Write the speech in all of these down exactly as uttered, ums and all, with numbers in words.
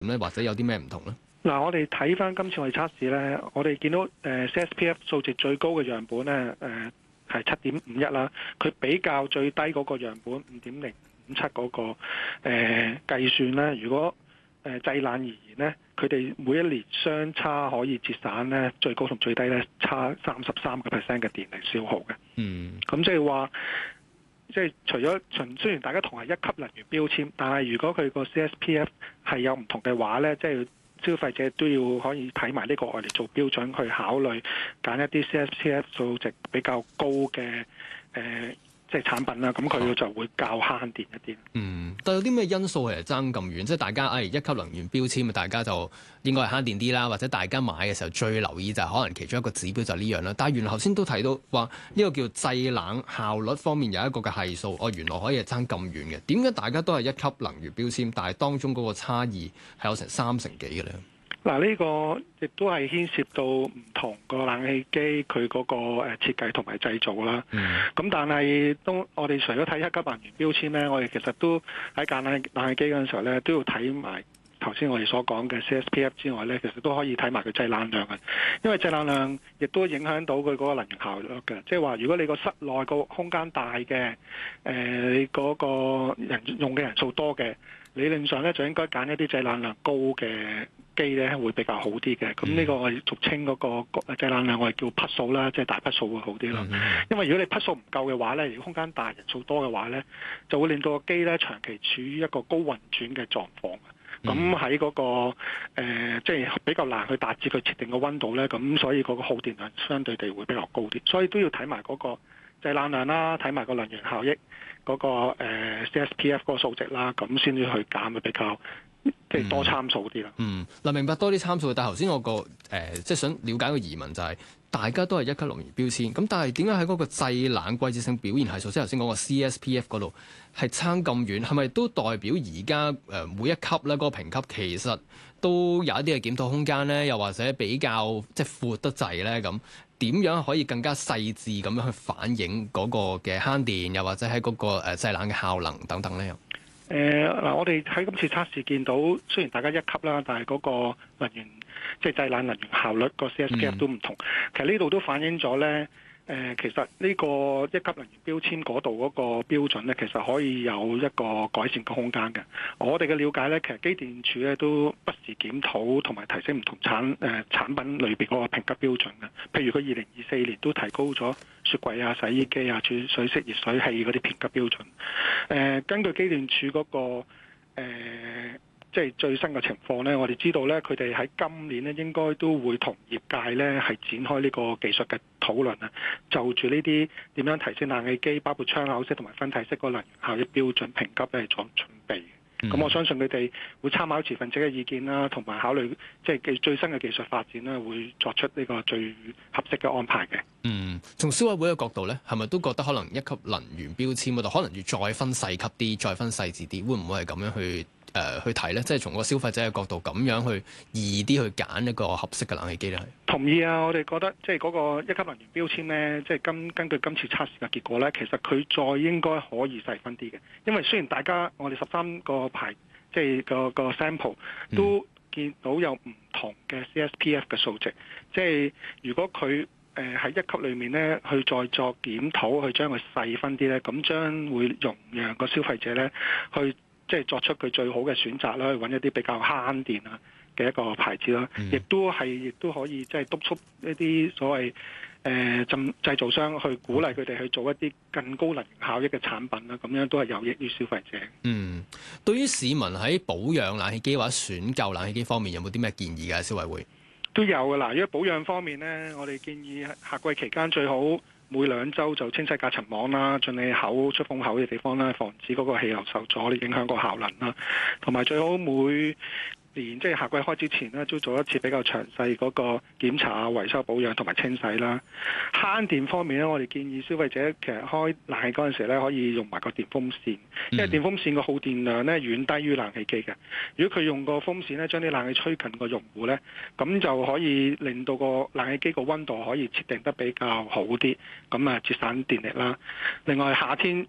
咧，或者有啲咩唔同咧？ 嗱，我哋睇翻今次我哋測試咧，我哋見到誒 C S P F 數值最高嘅樣本咧，誒係七點五一啦。佢比較最低嗰個樣本五點零五七嗰個誒、呃、計算咧，如果誒製冷而言咧，佢哋每一年相差可以節省咧最高同最低咧差三十三個 percent 嘅電力消耗嘅。 嗯， 咁即係話。即係除咗純雖然大家同係一級能源標籤，但係如果佢個 C S P F 係有唔同嘅話咧，即係消費者都要可以睇埋呢個外嚟做標準去考慮揀一啲 C S P F 數值比較高嘅誒、呃、即係產品啦。咁佢就會較慳電一啲。 嗯，但有啲咩因素係爭咁遠？即係大家誒、哎、一級能源標籤，大家就應該係慳電啲啦，或者大家買嘅時候最留意就係可能其中一個指標就係呢樣啦。但係原來頭先都睇到話呢個叫製冷效率方面有一個嘅係數，哦原來可以係爭咁遠嘅。點解大家都係一級能源標籤，但係當中嗰個差異係有成三成幾嘅咧？ 嗱，呢個亦都係牽涉到唔同個冷氣機佢嗰個誒設計同埋製造啦。咁、嗯、但係都我哋除咗睇一級能源標籤咧，我哋其實都喺揀冷冷氣機嗰陣時候咧，都要睇埋頭先我哋所講嘅 C S P F 之外咧，其實都可以睇埋佢製冷量嘅，因為製冷量亦都影響到佢嗰個能源效率嘅。即係話，如果你個室內個空間大嘅，誒、呃、你嗰個人用嘅人數多嘅，理論上咧就應該揀一啲製冷量高嘅機咧會比較好啲嘅。咁呢個我哋俗稱嗰個製冷量我哋叫匹數啦，即係大匹數會好啲咯。因為如果你匹數唔夠嘅話咧，如果空間大人數多嘅話咧，就會令到個機咧長期處於一個高運轉嘅狀況。咁喺嗰個誒、呃，即係比較難去達至佢設定嘅溫度咧，咁所以嗰個耗電量相對地會比較高啲，所以都要睇埋嗰個製冷量啦，睇埋個能源效益嗰、嗰個、呃、C S P F 嗰個數值啦，咁先至去揀會比較即係多參數啲啦。 嗯，嗱、嗯、明白多啲參數，但係頭先我個誒、呃、即係想了解個疑問就係、是。大家都係一級能源標籤，咁但係點解喺嗰個製冷季節性表現係數，即係頭先講個 C S P F 嗰度係差咁遠？係咪都代表而家誒每一級咧嗰個評級其實都有一啲嘅檢討空間咧？又或者比較即係闊得滯咧？咁點樣可以更加細緻咁樣去反映嗰個嘅慳電，又或者喺嗰個誒製冷嘅效能等等咧？ 誒嗱、呃，我哋喺今次測試見到，雖然大家一級啦，但係嗰個能源即係製冷能源效率個 C S P F 都唔同。嗯、其實呢度都反映咗咧，誒、呃、其實呢個一級能源標籤嗰度嗰個標準咧，其實可以有一個改善嘅空間嘅。我哋嘅了解咧，其實機電署咧都不時檢討同埋提升唔同產誒、呃、產品類別嗰個評級標準嘅。譬如佢二零二四年都提高咗雪櫃啊、洗衣機啊、儲水式熱水器嗰啲評級標準。誒、呃，根據機電署嗰、那個誒、呃，即係最新嘅情況咧，我哋知道咧，佢哋喺今年咧應該都會同業界咧係展開呢個技術嘅討論啊，就住呢啲點樣提升冷氣機，包括窗口式同埋分體式嗰個能源效益標準評級咧，作準備。咁、嗯、我相信佢哋會參考持份者嘅意見啦，同埋考慮即係最新嘅技術發展啦，會作出呢個最合適嘅安排嘅。 嗯，從消委會嘅角度咧，係咪都覺得可能一級能源標籤嗰度可能要再分細級啲，再分細緻啲，會唔會係咁樣去誒、呃、去睇咧？即係從個消費者嘅角度咁樣去易啲去揀一個合適嘅冷氣機咧？ 同意啊！我哋覺得即係嗰個一級能源標籤咧，即係根根據今次測試嘅結果咧，其實佢再應該可以細分啲嘅，因為雖然大家我哋十三個牌即係個個 sample 都見到有唔同嘅 C S P F 嘅數值，嗯、即係如果佢誒喺一級裏面咧去再作檢討，去將佢細分啲咧，咁將會容讓個消費者咧去即係作出佢最好嘅選擇啦，去揾一啲比較慳電啊嘅一個牌子啦，亦、嗯、都係亦都可以即係督促一啲所謂誒製製造商去鼓勵佢哋去做一啲更高能源效益嘅產品啦，咁樣都係有益於消費者。嗯， 對於市民喺保養冷氣機或者選購冷氣機方面，有冇啲咩建議㗎？消委會都有㗎啦。如果保養方面呢，我哋建議夏季期間最好每兩週就清洗隔塵網啦、進氣口、出風口嘅地方啦，防止嗰個氣流受阻，影響個效能啦。同埋最好每年即係夏季開之前咧，都做一次比較詳細嗰個檢查、維修、保養同埋清洗啦。慳電方面咧，我哋建議消費者其實開冷氣嗰陣時咧，可以用埋個電風扇，因為電風扇個耗電量咧遠低於冷氣機嘅。如果佢用個風扇咧，將啲冷氣吹近個用戶咧，咁就可以令到個冷氣機個溫度可以設定得比較好啲，咁啊節省電力啦。另外夏天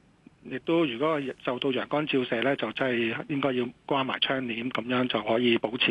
亦都如果受到陽光照射咧，就真係應該要關埋窗簾，咁樣就可以保持